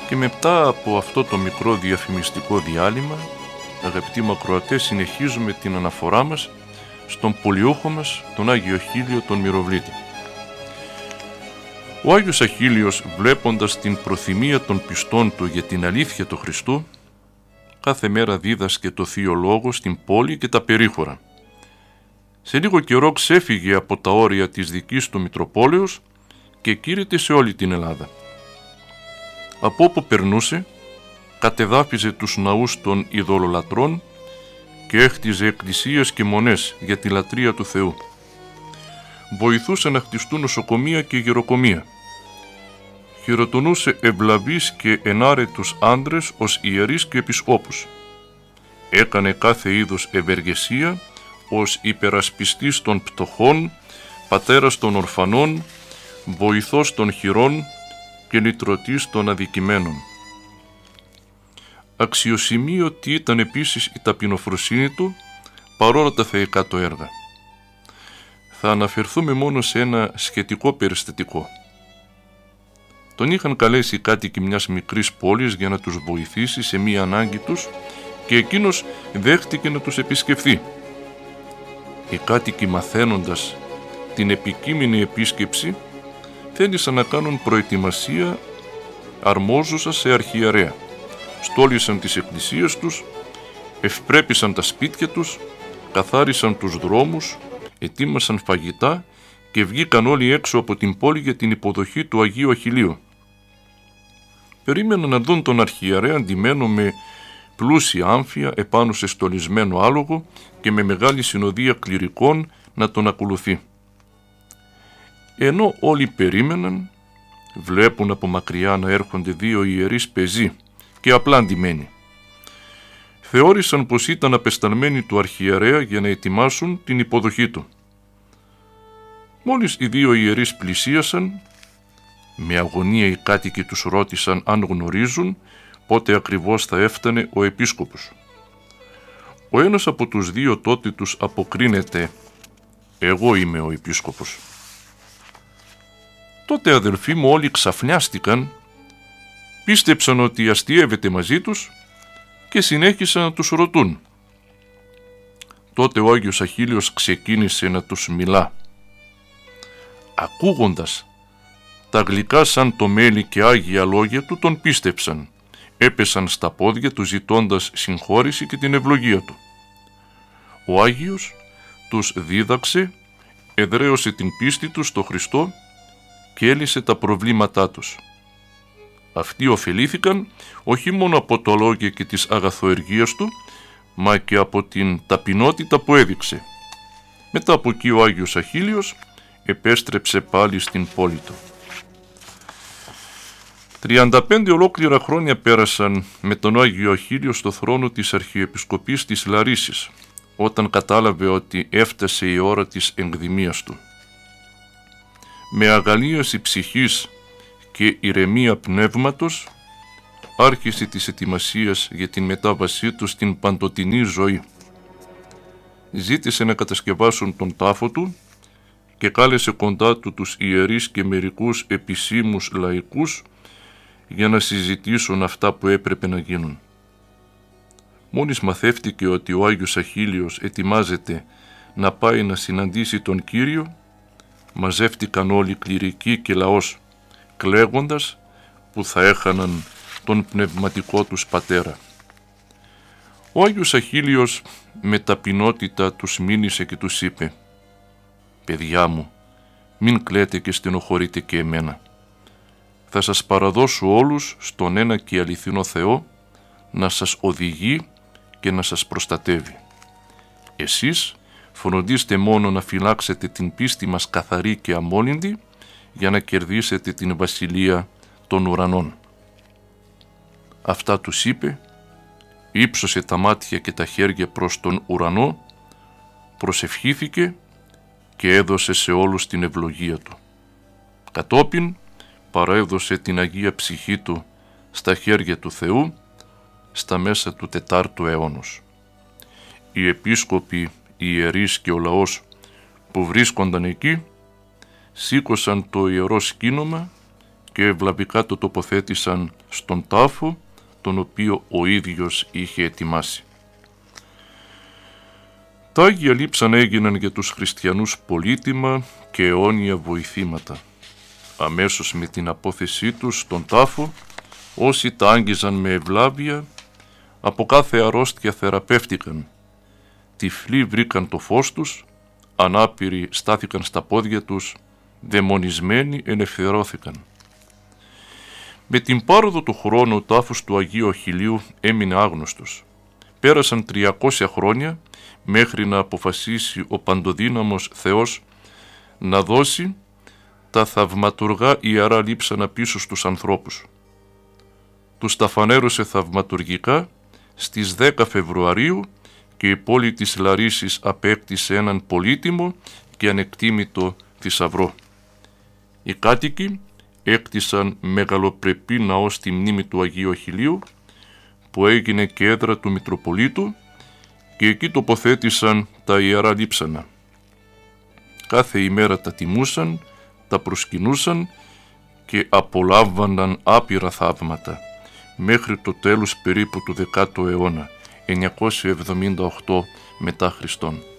Και μετά από αυτό το μικρό διαφημιστικό διάλειμμα, αγαπητοί μου ακροατές, συνεχίζουμε την αναφορά μας στον πολιούχο μας, τον Άγιο Αχίλιο τον Μυροβλήτη. Ο Άγιος Αχίλιος, βλέποντας την προθυμία των πιστών του για την αλήθεια του Χριστού, κάθε μέρα δίδασκε το Θείο Λόγο στην πόλη και τα περίχωρα. Σε λίγο καιρό ξέφυγε από τα όρια της δικής του Μητροπόλεως και κήρυτε σε όλη την Ελλάδα. Από όπου περνούσε, κατεδάφιζε τους ναούς των ειδωλολατρών και έχτιζε εκκλησίες και μονές για τη λατρεία του Θεού. Βοηθούσε να χτιστούν νοσοκομεία και γεροκομεία. Χειροτονούσε ευλαβείς και ενάρετους άντρες ως ιερείς και επισκόπους. Έκανε κάθε είδους ευεργεσία ως υπερασπιστής των πτωχών, πατέρας των ορφανών, βοηθός των χειρών και λυτρωτής των αδικημένων. Αξιοσημείωτη ήταν επίσης η ταπεινοφροσύνη του παρόλα τα θεϊκά του έργα. Θα αναφερθούμε μόνο σε ένα σχετικό περιστατικό. Τον είχαν καλέσει οι κάτοικοι μιας μικρής πόλης για να τους βοηθήσει σε μία ανάγκη τους και εκείνος δέχτηκε να τους επισκεφθεί. Οι κάτοικοι, μαθαίνοντας την επικείμενη επίσκεψη, θέλησαν να κάνουν προετοιμασία αρμόζουσα σε αρχιερέα. Στόλισαν τις εκκλησίες τους, ευπρέπησαν τα σπίτια τους, καθάρισαν τους δρόμους, ετοίμασαν φαγητά και βγήκαν όλοι έξω από την πόλη για την υποδοχή του Αγίου Αχιλίου. Περίμεναν να δουν τον αρχιερέα ντυμένο με πλούσια άμφια επάνω σε στολισμένο άλογο και με μεγάλη συνοδεία κληρικών να τον ακολουθεί. Ενώ όλοι περίμεναν, βλέπουν από μακριά να έρχονται δύο ιερείς πεζοί και απλά ντυμένοι. Θεώρησαν πως ήταν απεσταλμένοι του αρχιερέα για να ετοιμάσουν την υποδοχή του. Μόλις οι δύο ιερείς πλησίασαν, με αγωνία οι κάτοικοι τους ρώτησαν αν γνωρίζουν πότε ακριβώς θα έφτανε ο επίσκοπος. Ο ένας από τους δύο τότε τους αποκρίνεται «Εγώ είμαι ο επίσκοπος». Τότε αδελφοί μου όλοι ξαφνιάστηκαν, πίστεψαν ότι αστιεύεται μαζί τους και συνέχισαν να τους ρωτούν. Τότε ο Άγιος Αχίλιος ξεκίνησε να τους μιλά. Ακούγοντας τα γλυκά σαν το μέλι και άγια λόγια του, τον πίστεψαν. Έπεσαν στα πόδια του ζητώντας συγχώρηση και την ευλογία του. Ο Άγιος τους δίδαξε, εδραίωσε την πίστη τους στο Χριστό και έλυσε τα προβλήματά τους. Αυτοί ωφελήθηκαν όχι μόνο από το λόγια και τις αγαθοεργίες του, μα και από την ταπεινότητα που έδειξε. Μετά από εκεί ο Άγιος Αχίλιος επέστρεψε πάλι στην πόλη του. 35 ολόκληρα χρόνια πέρασαν με τον Άγιο Αχίλιο στο θρόνο της Αρχιεπισκοπής της Λαρίσης, όταν κατάλαβε ότι έφτασε η ώρα της εκδημίας του. Με αγαλίαση ψυχής και ηρεμία πνεύματος άρχισε τις ετοιμασίες για την μετάβασή του στην παντοτινή ζωή. Ζήτησε να κατασκευάσουν τον τάφο του και κάλεσε κοντά του τους ιερείς και μερικούς επισήμους λαϊκούς για να συζητήσουν αυτά που έπρεπε να γίνουν. Μόλις μαθεύτηκε ότι ο Άγιος Αχίλιος ετοιμάζεται να πάει να συναντήσει τον Κύριο, μαζεύτηκαν όλοι κληρικοί και λαός, κλαίγοντας που θα έχαναν τον πνευματικό τους πατέρα. Ο Άγιος Αχίλιος με ταπεινότητα τους μίλησε και τους είπε «Παιδιά μου, μην κλαίτε και στενοχωρείτε και εμένα. Θα σας παραδώσω όλους στον ένα και αληθινό Θεό να σας οδηγεί και να σας προστατεύει. Εσείς φροντίστε μόνο να φυλάξετε την πίστη μας καθαρή και αμόλυντη για να κερδίσετε την βασιλεία των ουρανών». Αυτά τους είπε, ύψωσε τα μάτια και τα χέρια προς τον ουρανό, προσευχήθηκε και έδωσε σε όλους την ευλογία του. Κατόπιν παραέδωσε την Αγία Ψυχή του στα χέρια του Θεού στα μέσα του 4ου αιώνος. Οι επίσκοποι, οι ιερείς και ο λαός που βρίσκονταν εκεί σήκωσαν το ιερό σκήνομα και ευλαβικά το τοποθέτησαν στον τάφο, τον οποίο ο ίδιος είχε ετοιμάσει. Τα Άγια Λείψανα έγιναν για τους χριστιανούς πολύτιμα και αιώνια βοηθήματα. Αμέσως με την απόθεσή τους στον τάφο, όσοι τα άγγιζαν με ευλάβεια, από κάθε αρρώστια θεραπεύτηκαν. Τυφλοί βρήκαν το φως τους, ανάπηροι στάθηκαν στα πόδια τους, δαιμονισμένοι ελευθερώθηκαν. Με την πάροδο του χρόνου ο τάφος του Αγίου Αχιλλείου έμεινε άγνωστος. Πέρασαν 300 χρόνια μέχρι να αποφασίσει ο παντοδύναμος Θεός να δώσει τα θαυματουργά ιερά λείψανα πίσω στους ανθρώπους. Τους τα φανέρωσε θαυματουργικά στις 10 Φεβρουαρίου και η πόλη της Λαρίσης απέκτησε έναν πολύτιμο και ανεκτήμητο θησαυρό. Οι κάτοικοι έκτισαν μεγαλοπρεπή ναό στη μνήμη του Αγίου Αχιλλείου, που έγινε και έδρα του Μητροπολίτου, και εκεί τοποθέτησαν τα ιερά λείψανα. Κάθε ημέρα τα τιμούσαν, τα προσκυνούσαν και απολάμβαναν άπειρα θαύματα, μέχρι το τέλος περίπου του 10ου αιώνα, 978 μετά Χριστόν.